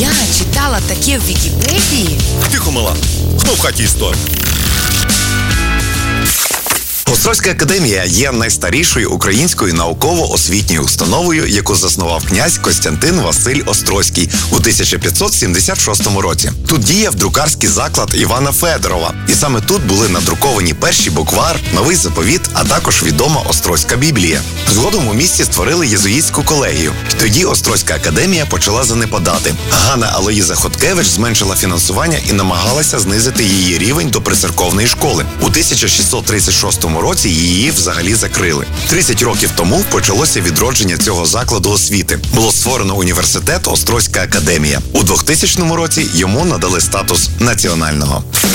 Я читала таке в Вікіпедії. Тихо, мала. Хто в хаті історик? Острозька академія є найстарішою українською науково-освітньою установою, яку заснував князь Костянтин Василь Острозький у 1576 році. Тут діяв друкарський заклад Івана Федорова. І саме тут були надруковані перший буквар, новий заповіт, а також відома Острозька Біблія. Згодом у місті створили єзуїтську колегію. Тоді Острозька академія почала занепадати. Ганна Алоїза Хоткевич зменшила фінансування і намагалася знизити її рівень до прицерковної школи. У 1636 році її взагалі закрили. 30 років тому почалося відродження цього закладу освіти. Було створено університет Острозька академія. У 2000 році йому надали статус національного.